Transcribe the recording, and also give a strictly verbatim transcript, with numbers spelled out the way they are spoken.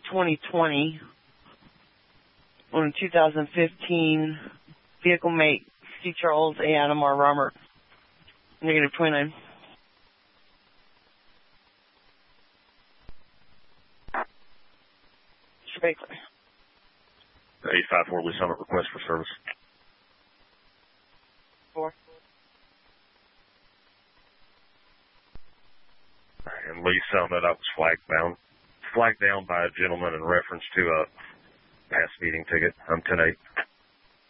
twenty twenty. On two thousand fifteen, vehicle make C. Charles A. Adam R. Robert. Negative twenty-nine. Mister Baker. eight five four Lee Summit, request for service. Four. And Lee Summit, I was flagged down, flagged down by a gentleman in reference to a past speeding ticket. I'm ten eight.